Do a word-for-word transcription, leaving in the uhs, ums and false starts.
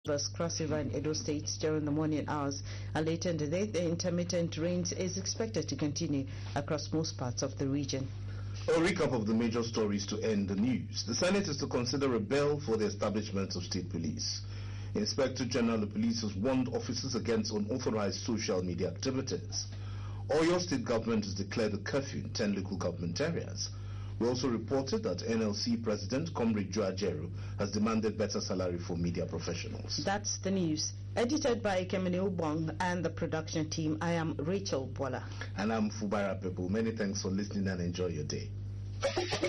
Cross River in Edo State during the morning hours, and later in the day, the intermittent rains is expected to continue across most parts of the region. A recap of the major stories to end the news. The Senate is to consider a bill for the establishment of state police. Inspector General of Police has warned officers against unauthorized social media activities. Oyo State government has declared a curfew in ten local government areas. We also reported that N L C President Comrade Joe Ajaero has demanded better salary for media professionals. That's the news. Edited by Kemini Ubong and the production team, I am Rachel Bola. And I'm Fubara Pebu. Many thanks for listening and enjoy your day.